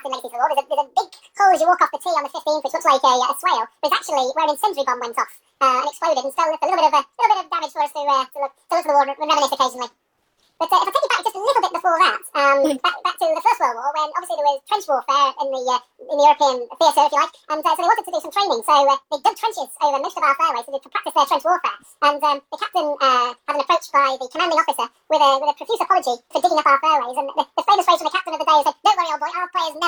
in Legacy Civil War, there's a big hole as you walk off the T on the 15th, which looks like a swale, but it's actually where an incendiary bomb went off and exploded, and still left a little bit of damage for us to look for the war and reminisce occasionally. But if I take you back just a little bit before that, back to the First World War, when obviously there was trench warfare in the European theatre, if you like, and so they wanted to do some training. So they dug trenches over most of our fairways to practice their trench warfare. And the captain had an approach by the commanding officer with a profuse apology for digging up our fairways. And the famous phrase from the captain of the day was, "Don't worry, old boy, our players never